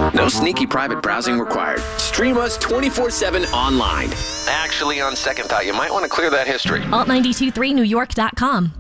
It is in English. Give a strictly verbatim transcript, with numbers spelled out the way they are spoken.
No sneaky private browsing required. Stream us twenty-four seven online. Actually, on second thought, you might want to clear that history. alt nine two three new york dot com.